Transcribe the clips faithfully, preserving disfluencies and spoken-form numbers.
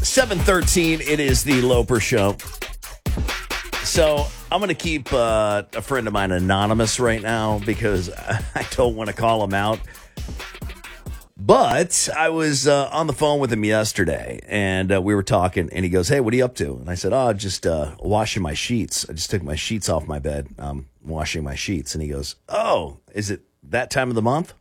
seven thirteen, it is the Loper Show. So I'm going to keep uh, a friend of mine anonymous right now because I don't want to call him out. But I was uh, on the phone with him yesterday, and uh, we were talking, and he goes, hey, what are you up to? And I said, oh, just uh, washing my sheets. I just took my sheets off my bed. I'm washing my sheets. And he goes, oh, is it that time of the month?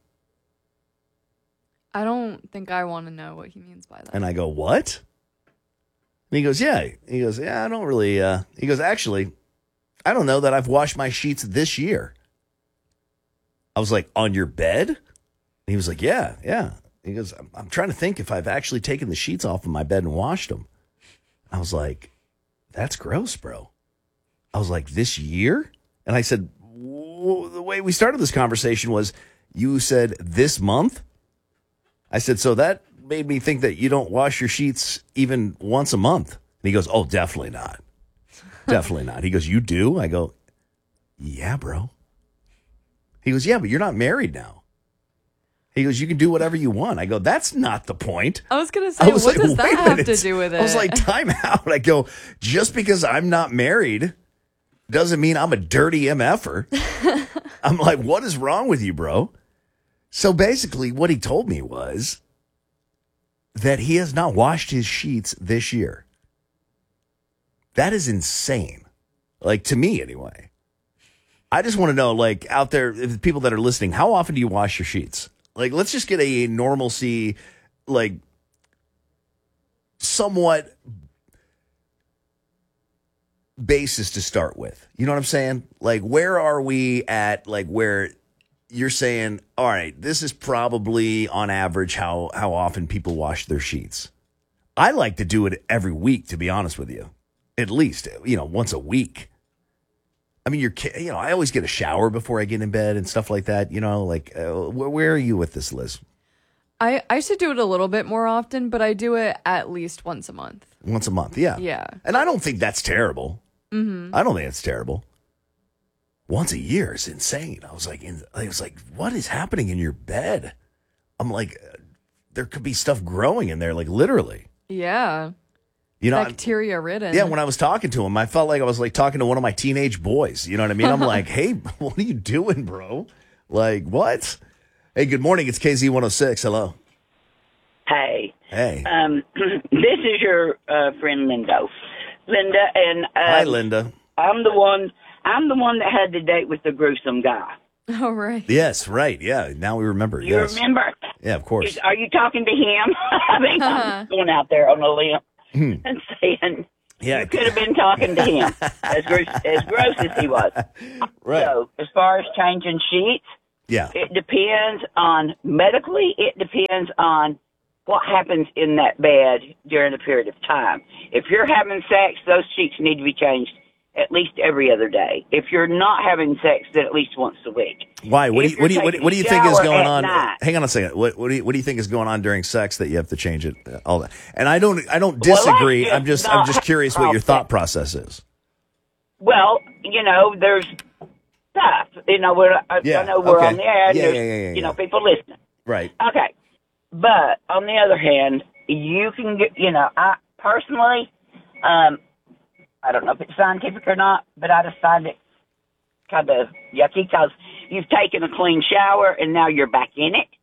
I don't think I want to know what he means by that. And I go, what? And he goes, yeah. He goes, yeah, I don't really. Uh, he goes, actually, I don't know that I've washed my sheets this year. I was like, on your bed? And he was like, yeah, yeah. He goes, I'm, I'm trying to think if I've actually taken the sheets off of my bed and washed them. I was like, that's gross, bro. I was like, this year? And I said, the way we started this conversation was, you said this month? I said, so that made me think that you don't wash your sheets even once a month. And he goes, oh, definitely not. Definitely not. He goes, you do? I go, yeah, bro. He goes, yeah, but you're not married now. He goes, you can do whatever you want. I go, that's not the point. I was going to say, what like, does that have to minute. do with it? I was like, time out. I go, just because I'm not married doesn't mean I'm a dirty M F-er. I'm like, what is wrong with you, bro? So basically what he told me was that he has not washed his sheets this year. That is insane. Like, to me anyway. I just want to know, like, out there, if the people that are listening, how often do you wash your sheets? Like, let's just get a normalcy, like, somewhat basis to start with. You know what I'm saying? Like, where are we at, like, where you're saying, all right, this is probably on average how, how often people wash their sheets. I like to do it every week, to be honest with you. At least, you know, once a week. I mean, you're, you know, I always get a shower before I get in bed and stuff like that. You know, like, uh, where, where are you with this, Liz? I, I should do it a little bit more often, but I do it at least once a month. Once a month, yeah. Yeah. And I don't think that's terrible. Mm-hmm. I don't think it's terrible. Once a year is insane. I was like, in, I was like, what is happening in your bed? I'm like, uh, there could be stuff growing in there, like literally. Yeah. You know, bacteria ridden. Yeah, when I was talking to him, I felt like I was like talking to one of my teenage boys. You know what I mean? I'm like, hey, what are you doing, bro? Like, what? Hey, good morning. It's K Z one oh six. Hello. Hey. Hey. Um, this is your uh, friend Linda. Linda, and um, hi, Linda. I'm the one. I'm the one that had the date with the gruesome guy. Oh, right. Yes, right. Yeah. Now we remember. You yes. remember? Yeah, of course. Is, are you talking to him? I mean, I'm going out there on a limb Hmm. and saying, yeah, you could have been talking to him, as gross, as gross as he was. Right. So, as far as changing sheets, yeah, it depends on, medically, it depends on what happens in that bed during a period of time. If you're having sex, those sheets need to be changed at least every other day. If you're not having sex, then at least once a week. Why? What do you what do you what, do- what do you think is going on? Night. Hang on a second. What what do you what do you think is going on during sex that you have to change it? uh, All that. And I don't I don't disagree. Well, I'm just I'm just curious what your thought process is. Well, you know, there's stuff. You know, we're I, Yeah, I know we're okay. on the air. And Yeah, there's, yeah, yeah, yeah, you know, yeah. people listening. Right. Okay. But on the other hand, you can get, you know, I personally, um, I don't know if it's scientific or not, but I just find it kind of yucky because you've taken a clean shower and now you're back in it.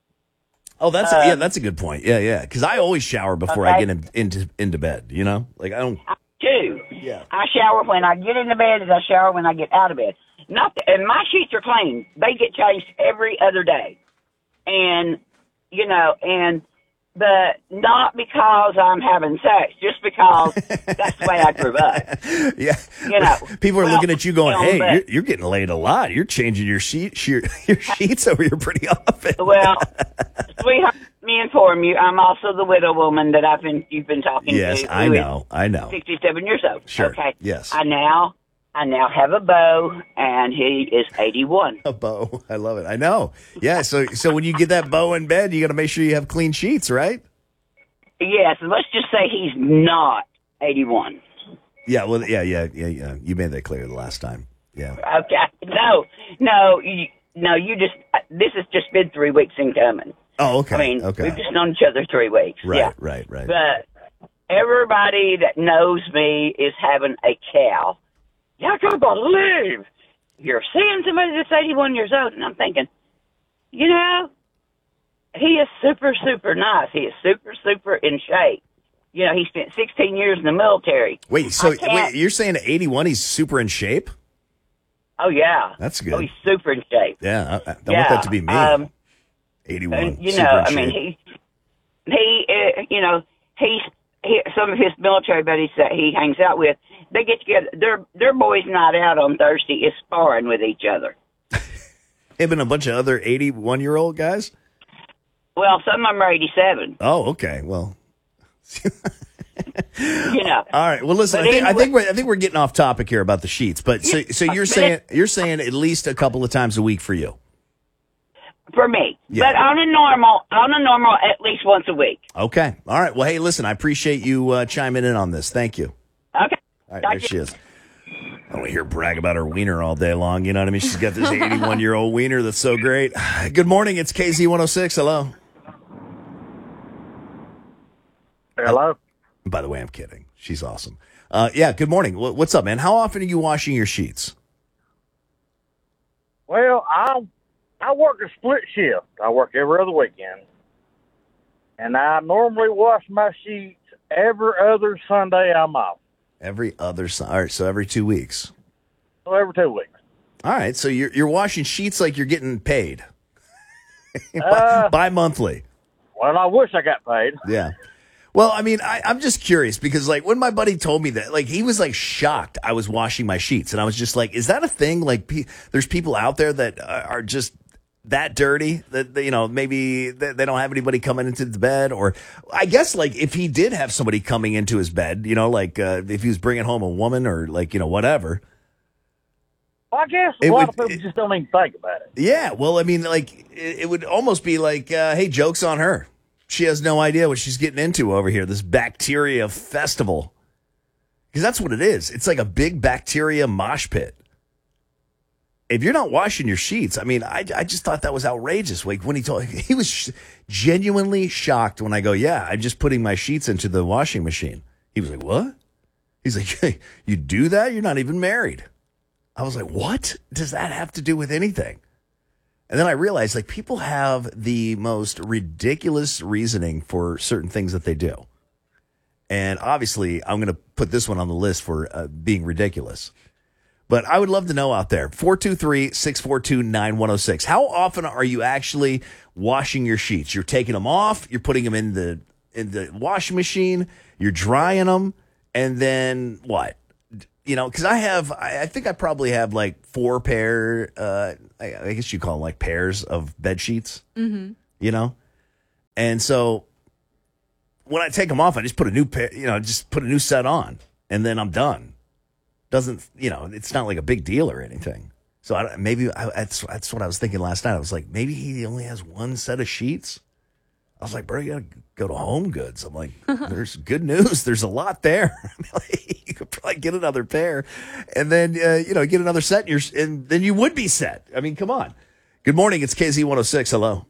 Oh, that's Um, a, yeah, that's a good point. Yeah, yeah. Because I always shower before I Okay. get in, into into bed. You know, like I don't. I do. Yeah. I shower when I get into bed and I shower when I get out of bed. Not the, and my sheets are clean. They get changed every other day. And, you know, and but not because I'm having sex, just because that's the way I grew up. Yeah. You know, people are well, looking at you going, you know, "Hey, but- you're, you're getting laid a lot. You're changing your sheet your, your sheets over here pretty often." Well, sweetheart, let me inform you, I'm also the widow woman that I've been you've been talking Yes, to. I who is know. I know. sixty-seven years old. Sure. Okay. Yes. I now I now have a beau, and he is eighty-one. A bow. I love it. I know. Yeah. So so when you get that bow in bed, you got to make sure you have clean sheets, right? Yes, let's just say he's not eighty-one. Yeah. Well. Yeah. Yeah. Yeah. Yeah. You made that clear the last time. Yeah. Okay. No, no, you, no. You just. This has just been three weeks in coming. Oh. Okay. I mean, okay. we've just known each other three weeks. Right. Yeah. Right. Right. But everybody that knows me is having a cow. I can't believe you're seeing somebody that's eighty-one years old. And I'm thinking, you know, he is super, super nice. He is super, super in shape. You know, he spent sixteen years in the military. Wait, so wait, you're saying at eighty-one he's super in shape? Oh, yeah. That's good. Oh, he's super in shape. Yeah, I, I yeah. want that to be me. Um, eighty-one. You super know, in I mean, shape. he, he, uh, you know, he's, he, some of his military buddies that he hangs out with, they get together. Their their boys' night out on Thursday is sparring with each other. Him and a bunch of other eighty-one-year-old guys? Well, some of them are eighty-seven. Oh, okay. Well, you know. All right. Well, listen. I think, anyway, I think we're I think we're getting off topic here about the sheets. But so so you're saying you're saying at least a couple of times a week for you. For me, yeah. But on a normal, on a normal, at least once a week. Okay. All right. Well, hey, listen. I appreciate you uh, chiming in on this. Thank you. Okay. All right, there she is. I want to hear her brag about her wiener all day long. You know what I mean? She's got this eighty-one-year-old wiener that's so great. Good morning. It's K Z one oh six. Hello. Hello. Uh, by the way, I'm kidding. She's awesome. Uh, yeah, good morning. What's up, man? How often are you washing your sheets? Well, I I work a split shift. I work every other weekend. And I normally wash my sheets every other Sunday I'm off. Every other Sunday. All right, so every two weeks. So every two weeks. All right, so you're you're washing sheets like you're getting paid. uh, Bi-monthly. Well, I wish I got paid. Yeah. Well, I mean, I, I'm just curious because, like, when my buddy told me that, like, he was, like, shocked I was washing my sheets. And I was just like, is that a thing? Like, pe- there's people out there that are just that dirty that, you know, maybe they don't have anybody coming into the bed. Or I guess, like, if he did have somebody coming into his bed, you know, like, uh, if he was bringing home a woman or, like, you know, whatever. Well, I guess a it lot would, of people it, just don't even think about it. Yeah. Well, I mean, like, it, it would almost be like, uh, hey, joke's on her. She has no idea what she's getting into over here, this bacteria festival. Because that's what it is. It's like a big bacteria mosh pit. If you're not washing your sheets, I mean, I, I just thought that was outrageous. Like when he told, he was sh- genuinely shocked when I go, yeah, I'm just putting my sheets into the washing machine. He was like, what? He's like, hey, you do that? You're not even married. I was like, what does that have to do with anything? And then I realized, like, people have the most ridiculous reasoning for certain things that they do. And obviously, I'm going to put this one on the list for uh, being ridiculous. But I would love to know out there, four two three, six four two, nine one oh six. How often are you actually washing your sheets? You're taking them off, you're putting them in the in the washing machine, you're drying them, and then what? You know, because I have, I, I think I probably have like four pair, uh, I, I guess you call them like pairs of bed sheets, Mm-hmm. you know? And so when I take them off, I just put a new pair, you know, just put a new set on and then I'm done. Doesn't, you know, it's not like a big deal or anything. So I, maybe I, that's, that's what I was thinking last night. I was like, maybe he only has one set of sheets. I was like, bro, you got to go to Home Goods. I'm like, there's good news. There's a lot there. I mean, like, you could probably get another pair and then, uh, you know, get another set and, you're, and then you would be set. I mean, come on. Good morning. It's K Z one oh six. Hello.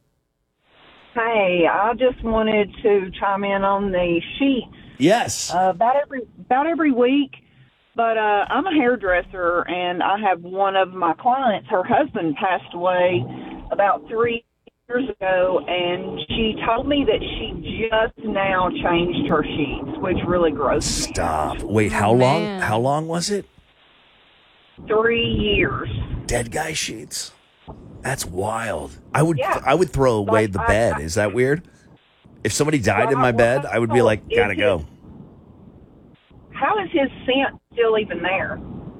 Hey, I just wanted to chime in on the sheets. Yes. Uh, about every about every week, but uh, I'm a hairdresser, and I have one of my clients. Her husband passed away about three years ago, and she told me that she just now changed her sheets, which really grossed me. Stop. Wait, how Oh, long? man. How long was it? Three years. Dead guy sheets. That's wild. I would Yeah. I would throw away Like, the I- bed. I- Is that weird? If somebody died Well, in my I- bed, I would be like, is gotta it- go. How is his scent still even there?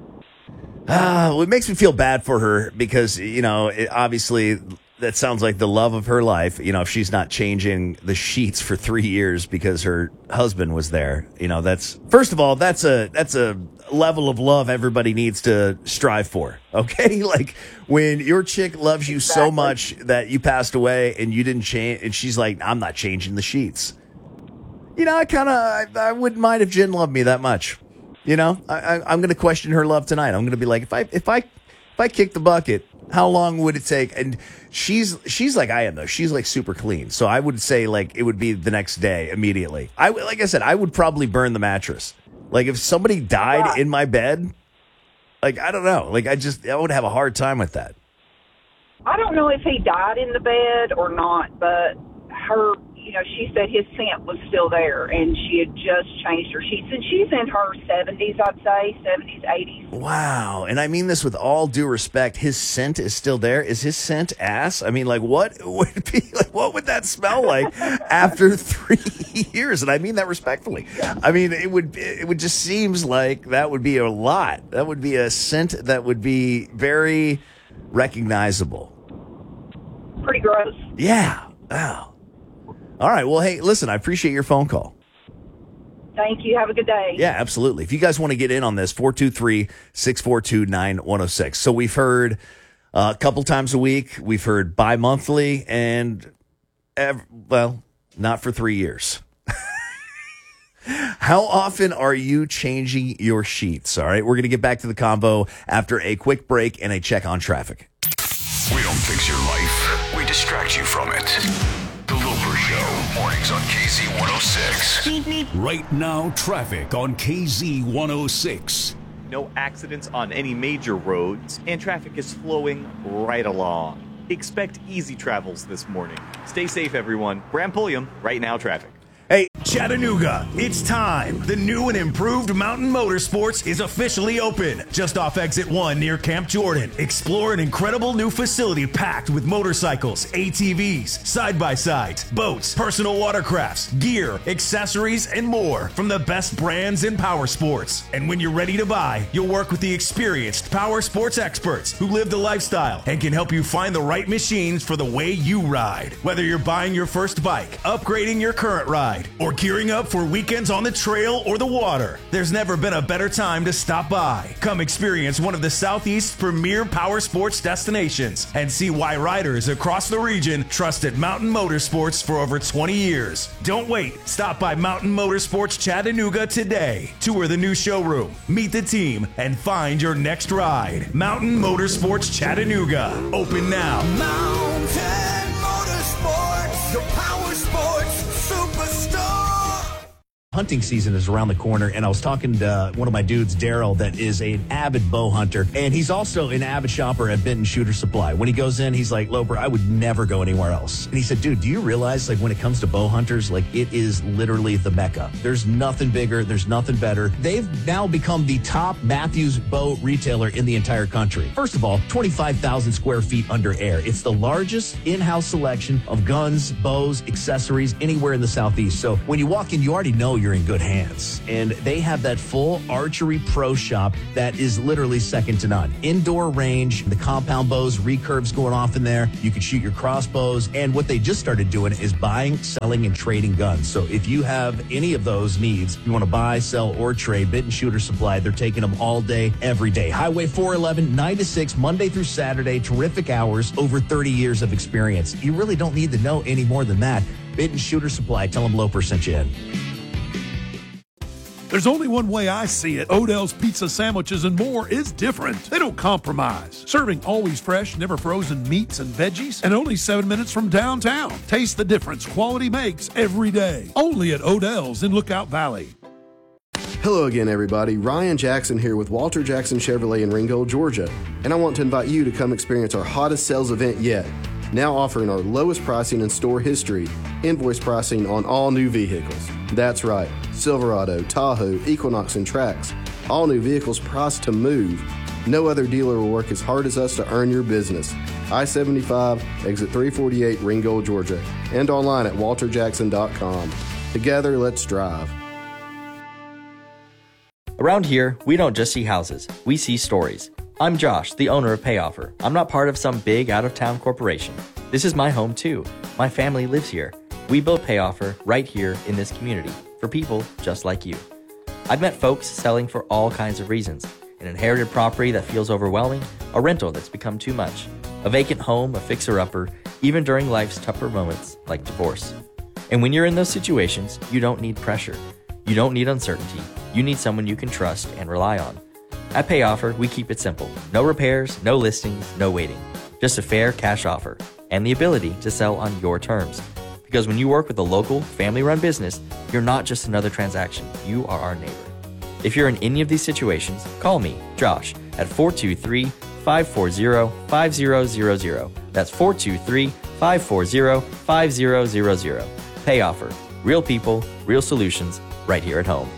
Ah, well, it makes me feel bad for her because, you know, it, obviously that sounds like the love of her life. You know, if she's not changing the sheets for three years because her husband was there, you know, that's, first of all, that's a, that's a level of love everybody needs to strive for. Okay. Like when your chick loves you so Exactly. much that you passed away and you didn't change, and she's like, I'm not changing the sheets. You know, I kind of, I, I wouldn't mind if Jen loved me that much. You know, I, I, I'm going to question her love tonight. I'm going to be like, if I, if I, if I kick the bucket, How long would it take? And she's she's like I am though. She's like super clean. So I would say like it would be the next day immediately. I would- like I said, I would probably burn the mattress. Like if somebody died Right. in my bed, like I don't know. Like I just I would have a hard time with that. I don't know if he died in the bed or not, but her, you know, she said his scent was still there, and she had just changed her sheets. And she's in her seventies, I'd say, seventies, eighties. Wow. And I mean this with all due respect. His scent is still there. Is his scent ass? I mean, like, what would it be like? What would that smell like after three years? And I mean that respectfully. I mean, it would, it would just seems like that would be a lot. That would be a scent that would be very recognizable. Pretty gross. Yeah. Wow. All right. Well, hey, listen, I appreciate your phone call. Thank you. Have a good day. Yeah, absolutely. If you guys want to get in on this, four two three, six four two, nine one oh six. So we've heard uh, a couple times a week. We've heard bi-monthly and, ev- well, not for three years. How often are you changing your sheets? All right, we're going to get back to the convo after a quick break and a check on traffic. We don't fix your life. We distract you from it. The Loper Show. Mornings on K Z one oh six. Right now, traffic on K Z one oh six. No accidents on any major roads, and traffic is flowing right along. Expect easy travels this morning. Stay safe, everyone. Bram Pulliam, Right Now Traffic. Hey, Chattanooga, it's time. The new and improved Mountain Motorsports is officially open. Just off exit one near Camp Jordan. Explore an incredible new facility packed with motorcycles, A T Vs, side-by-sides, boats, personal watercrafts, gear, accessories, and more from the best brands in power sports. And when you're ready to buy, you'll work with the experienced power sports experts who live the lifestyle and can help you find the right machines for the way you ride. Whether you're buying your first bike, upgrading your current ride, or gearing up for weekends on the trail or the water, there's never been a better time to stop by. Come experience one of the Southeast's premier power sports destinations and see why riders across the region trusted Mountain Motorsports for over twenty years. Don't wait. Stop by Mountain Motorsports Chattanooga today. Tour the new showroom, meet the team, and find your next ride. Mountain Motorsports Chattanooga. Open now. Mountain Motorsports, the power sports superstar. hunting season is around the corner, and I was talking to uh, one of my dudes, Daryl, that is an avid bow hunter, and he's also an avid shopper at Benton Shooter Supply. When he goes in, he's like, Loper, I would never go anywhere else. And he said, dude, do you realize, like, when it comes to bow hunters, like, it is literally the Mecca. There's nothing bigger. There's nothing better. They've now become the top Matthews bow retailer in the entire country. First of all, twenty-five thousand square feet under air. It's the largest in-house selection of guns, bows, accessories anywhere in the Southeast. So when you walk in, you already know you're in good hands. And they have that full archery pro shop that is literally second to none. Indoor range, the compound bows, recurves going off in there. You can shoot your crossbows. And what they just started doing is buying, selling, and trading guns. So if you have any of those needs, you want to buy, sell, or trade, Benton Shooter Supply, they're taking them all day, every day. Highway four eleven, nine to six, Monday through Saturday, terrific hours, over thirty years of experience. You really don't need to know any more than that. Benton Shooter Supply, tell them Loper sent you in. There's only one way I see it. Odell's Pizza Sandwiches and More is different. They don't compromise. Serving always fresh, never frozen meats and veggies, and only seven minutes from downtown. Taste the difference quality makes every day. Only at Odell's in Lookout Valley. Hello again, everybody. Ryan Jackson here with Walter Jackson Chevrolet in Ringgold, Georgia. And I want to invite you to come experience our hottest sales event yet. Now offering our lowest pricing in store history, invoice pricing on all new vehicles. That's right, Silverado, Tahoe, Equinox, and Trax. All new vehicles priced to move. No other dealer will work as hard as us to earn your business. I seventy-five, exit three forty-eight, Ringgold, Georgia. And online at walter jackson dot com. Together, let's drive. Around here, we don't just see houses, we see stories. I'm Josh, the owner of Payoffer. I'm not part of some big out-of-town corporation. This is my home too. My family lives here. We built Payoffer right here in this community for people just like you. I've met folks selling for all kinds of reasons. An inherited property that feels overwhelming, a rental that's become too much, a vacant home, a fixer-upper, even during life's tougher moments like divorce. And when you're in those situations, you don't need pressure. You don't need uncertainty. You need someone you can trust and rely on. At Payoffer, we keep it simple. No repairs, no listings, no waiting. just a fair cash offer, and the ability to sell on your terms. Because when you work with a local, family-run business, you're not just another transaction, you are our neighbor. If you're in any of these situations, call me, Josh, at four two three, five four zero, five zero zero zero. That's four two three, five four zero, five zero zero zero. Pay offer. Real people, real solutions, right here at home.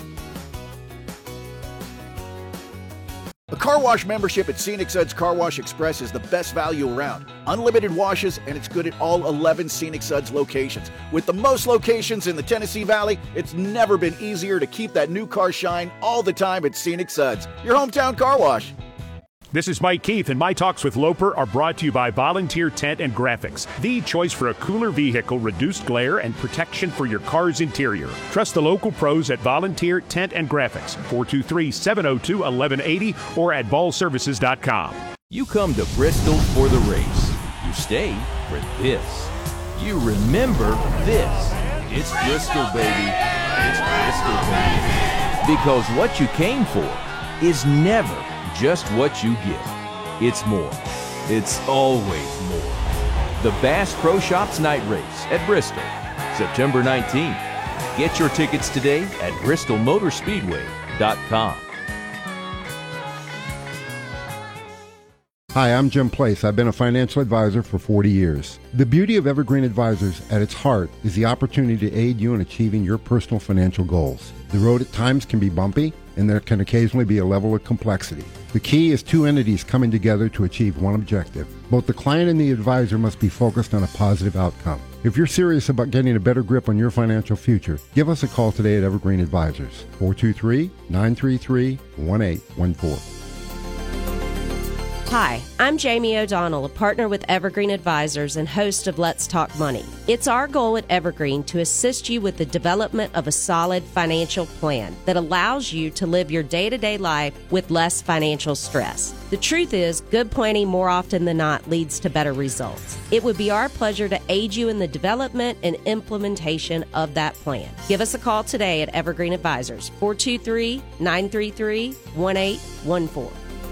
A car wash membership at Scenic Suds Car Wash Express is the best value around. Unlimited washes, and it's good at all eleven Scenic Suds locations. With the most locations in the Tennessee Valley, it's never been easier to keep that new car shine all the time at Scenic Suds, your hometown car wash. This is Mike Keith, and my talks with Loper are brought to you by Volunteer Tent and Graphics, the choice for a cooler vehicle, reduced glare, and protection for your car's interior. Trust the local pros at Volunteer Tent and Graphics, four two three, seven zero two, one one eight zero or at ball services dot com. You come to Bristol for the race. You stay for this. You remember this. It's Bristol, baby. It's Bristol, baby. Because what you came for is never just what you get. It's more. It's always more. The Bass Pro Shops Night Race at Bristol, September nineteenth. Get your tickets today at bristol motor speedway dot com. Hi, I'm Jim Place. I've been a financial advisor for forty years. The beauty of Evergreen Advisors at its heart is the opportunity to aid you in achieving your personal financial goals. The road at times can be bumpy, and there can occasionally be a level of complexity. The key is two entities coming together to achieve one objective. Both the client and the advisor must be focused on a positive outcome. If you're serious about getting a better grip on your financial future, give us a call today at Evergreen Advisors, four two three, nine three three, one eight one four. Hi, I'm Jamie O'Donnell, a partner with Evergreen Advisors and host of Let's Talk Money. It's our goal at Evergreen to assist you with the development of a solid financial plan that allows you to live your day-to-day life with less financial stress. The truth is, good planning more often than not leads to better results. It would be our pleasure to aid you in the development and implementation of that plan. Give us a call today at Evergreen Advisors, four two three, nine three three, one eight one four.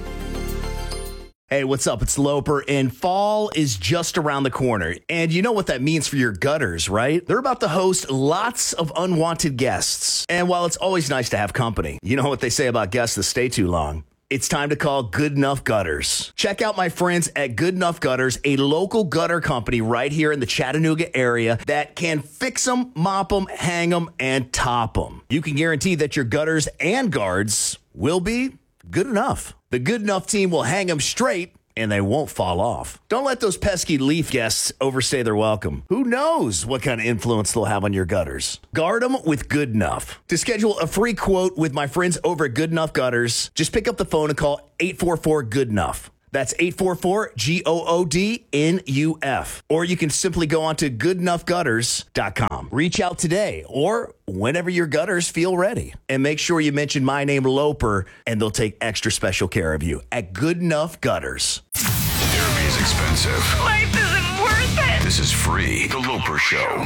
Hey, what's up? It's Loper, and fall is just around the corner. And you know what that means for your gutters, right? They're about to host lots of unwanted guests. And while it's always nice to have company, you know what they say about guests that stay too long. It's time to call Good Enough Gutters. Check out my friends at Good Enough Gutters, a local gutter company right here in the Chattanooga area that can fix them, mop them, hang them, and top them. You can guarantee that your gutters and guards will be good enough. The Good Enough team will hang them straight and they won't fall off. Don't let those pesky leaf guests overstay their welcome. Who knows what kind of influence they'll have on your gutters? Guard them with Good Enough. To schedule a free quote with my friends over at Good Enough Gutters, just pick up the phone and call eight four four, good enough. That's eight four four, G O O D N U F. Or you can simply go on to good enough gutters dot com. Reach out today or whenever your gutters feel ready. And make sure you mention my name, Loper, and they'll take extra special care of you at Good Enough Gutters. Therapy is expensive. Life isn't worth it. This is free. The Loper Show.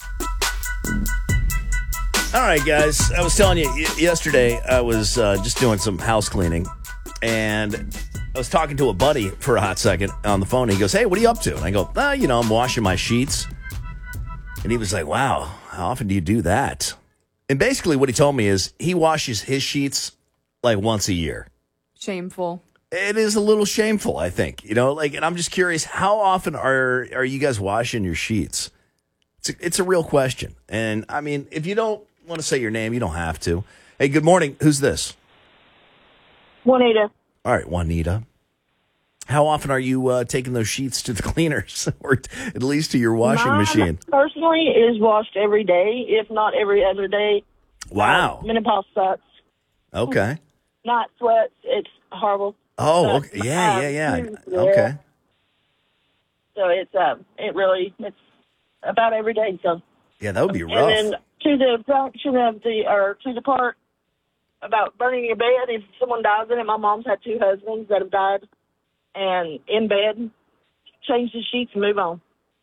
All right, guys. I was telling you y- yesterday, I was uh, just doing some house cleaning, and I was talking to a buddy for a hot second on the phone. He goes, hey, what are you up to? And I go, ah, you know, I'm washing my sheets. And he was like, wow, how often do you do that? And basically what he told me is he washes his sheets like once a year. Shameful. It is a little shameful, I think. You know, like, and I'm just curious, how often are are you guys washing your sheets? It's a, it's a real question. And, I mean, if you don't want to say your name, you don't have to. Hey, good morning. Who's this? Juanita. All right, Juanita. How often are you uh, taking those sheets to the cleaners or t- at least to your washing Mine, machine? Personally, is washed every day, if not every other day. Wow. Uh, menopause sucks. Okay. Night sweats. It's horrible. Oh, But, okay. yeah, uh, yeah, yeah. yeah. Okay. So it's um, it really it's about every day. So Yeah, that would be rough. and then to the function of the or to the part about burning your bed. If someone dies in it, my mom's had two husbands that have died, and in bed, change the sheets and move on.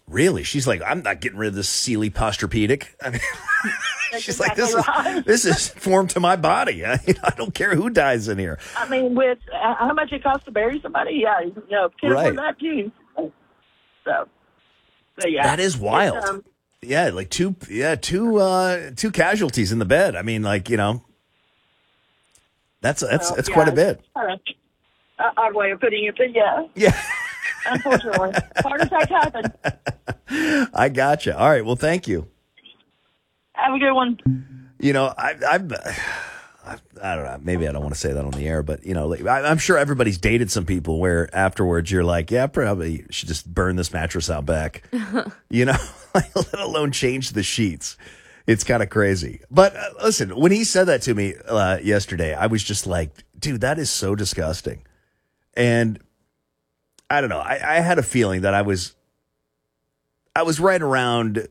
really? She's like, I'm not getting rid of this Sealy Posturepedic. I mean, she's like, this right. is this is formed to my body. I, I don't care who dies in here. I mean, with uh, how much it costs to bury somebody, yeah, you know, can Right. afford that too. So, so yeah, That is wild. It's, um, Yeah, like two, yeah, two, uh, two casualties in the bed. I mean, like, you know, that's that's well, that's yeah, quite a bit. it's kind of an odd way of putting it, but yeah, Yeah. unfortunately, heart attacks happen. I gotcha. All right. Well, thank you. Have a good one. You know, I, I've, I, I don't know. Maybe I don't want to say that on the air, but you know, like, I, I'm sure everybody's dated some people where afterwards you're like, yeah, probably should just burn this mattress out back. You know, let alone change the sheets. It's kind of crazy. But uh, listen, when he said that to me uh, yesterday, I was just like, dude, that is so disgusting. And I don't know. I, I had a feeling that I was, I was right around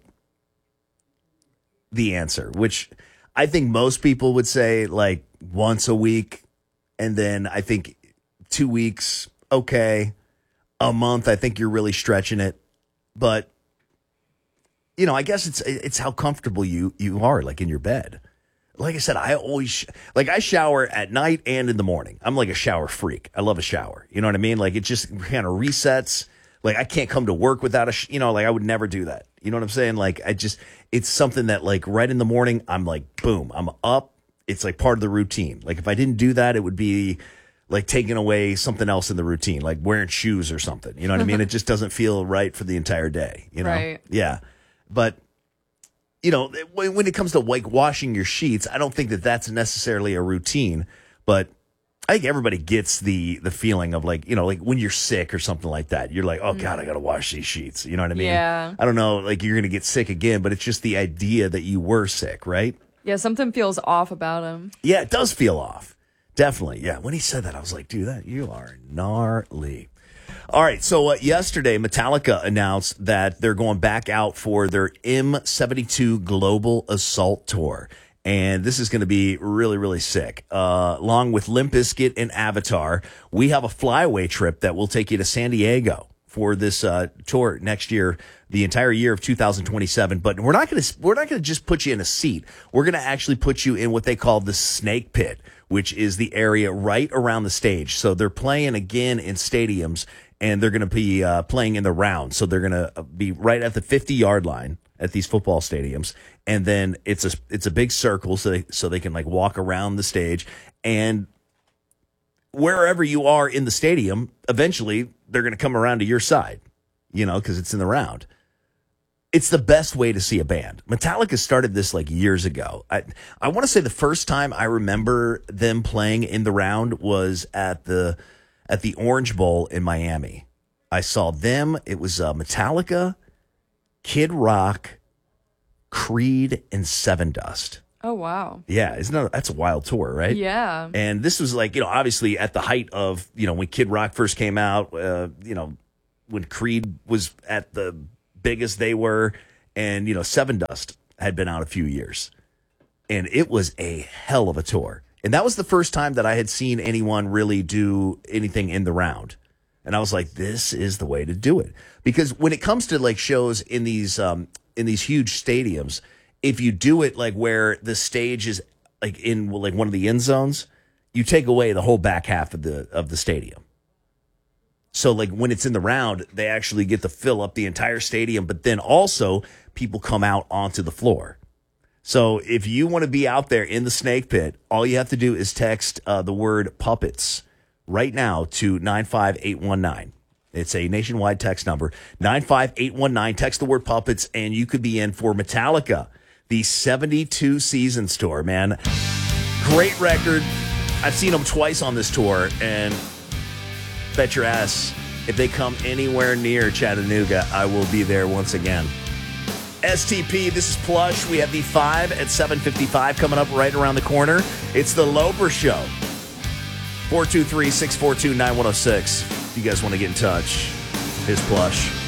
the answer, which I think most people would say like once a week. And then I think two weeks, okay. A month, I think you're really stretching it. But, you know, I guess it's it's how comfortable you, you are, like in your bed. Like I said, I always, like I shower at night and in the morning. I'm like a shower freak. I love a shower. You know what I mean? Like it just kind of resets. Like I can't come to work without a, sh- you know, like I would never do that. You know what I'm saying? Like I just, it's something that like right in the morning, I'm like, boom, I'm up. It's like part of the routine. Like if I didn't do that, it would be like taking away something else in the routine, like wearing shoes or something. You know what I mean? It just doesn't feel right for the entire day, you know? Right. Yeah. But, you know, when when it comes to like washing your sheets, I don't think that that's necessarily a routine, but I think everybody gets the the feeling of like, you know, like when you're sick or something like that, you're like, oh God, I got to wash these sheets. You know what I mean? Yeah. I don't know, like you're going to get sick again, but it's just the idea that you were sick, right? Yeah, something feels off about him. Yeah, it does feel off. Definitely. Yeah. When he said that, I was like, dude, that you are gnarly. All right. So uh, yesterday, Metallica announced that they're going back out for their M seventy-two Global Assault Tour. And this is going to be really, really sick. Uh, along with Limp Bizkit and Avatar, we have a flyaway trip that will take you to San Diego for this uh, tour next year, the entire year of two thousand twenty-seven. But we're not going to we're not going to just put you in a seat. We're going to actually put you in what they call the Snake Pit, which is the area right around the stage. So they're playing again in stadiums, and they're going to be uh, playing in the round. So they're going to be right at the fifty-yard line at these football stadiums, and then it's a it's a big circle, so they so they can like walk around the stage, and wherever you are in the stadium, eventually they're going to come around to your side, you know, because it's in the round. It's the best way to see a band. Metallica started this like years ago. I I want to say the first time I remember them playing in the round was at the at the Orange Bowl in Miami. I saw them. It was uh, Metallica, Kid Rock, Creed, and Seven Dust. Oh, wow. Yeah, isn't that, that's a wild tour, right? Yeah. And this was like, you know, obviously at the height of, you know, when Kid Rock first came out, uh, you know, when Creed was at the biggest they were, and, you know, Seven Dust had been out a few years. And it was a hell of a tour. And that was the first time that I had seen anyone really do anything in the round. And I was like, this is the way to do it. Because when it comes to like shows in these um, in these huge stadiums, if you do it like where the stage is like in like one of the end zones, you take away the whole back half of the of the stadium. So like when it's in the round, they actually get to fill up the entire stadium, but then also people come out onto the floor. So if you want to be out there in the Snake Pit, all you have to do is text uh, the word puppets right now to nine five eight one nine. It's a nationwide text number, nine five eight one nine. Text the word puppets, and you could be in for Metallica, the seventy-two Seasons tour, man. Great record. I've seen them twice on this tour, and bet your ass, if they come anywhere near Chattanooga, I will be there once again. S T P, this is Plush. We have the five at seven fifty-five coming up right around the corner. It's the Loper Show. four two three, six four two, nine one zero six. If you guys want to get in touch, here's Plush.